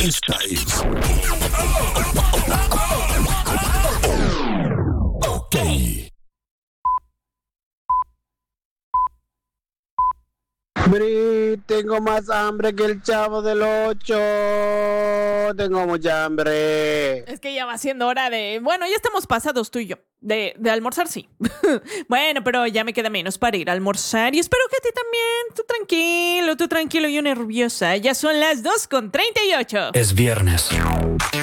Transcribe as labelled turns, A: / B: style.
A: Esta es... Ok.
B: Bri, tengo más hambre que el Chavo del 8. Tengo mucha hambre.
C: Es que ya va siendo hora de... Bueno, ya estamos pasados tú y yo. De almorzar, sí. Bueno, pero ya me queda menos para ir a almorzar. Y espero que a ti también. Tú tranquilo, yo nerviosa. Ya son las 2:38.
A: Es viernes.